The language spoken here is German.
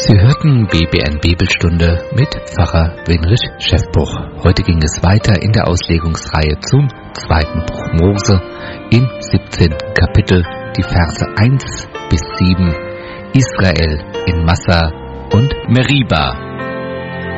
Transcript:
Sie hörten BBN Bibelstunde mit Pfarrer Winrich Schäffbuch. Heute ging es weiter in der Auslegungsreihe zum 2. Buch Mose im 17. Kapitel, die Verse 1 bis 7, Israel in Massa und Meriba.